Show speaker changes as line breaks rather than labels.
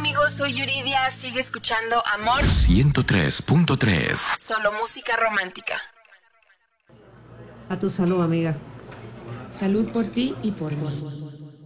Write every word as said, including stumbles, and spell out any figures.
amigos, soy Yuridia. Sigue escuchando Amor
ciento tres punto tres.
Solo música romántica.
A tu salud, amiga.
Salud por ti y por mí.